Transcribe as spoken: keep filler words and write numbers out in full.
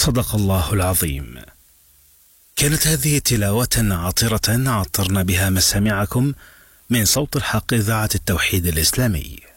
صدق الله العظيم. كانت هذه تلاوة عطرة عطرنا بها مسامعكم من صوت الحق إذاعة التوحيد الإسلامي.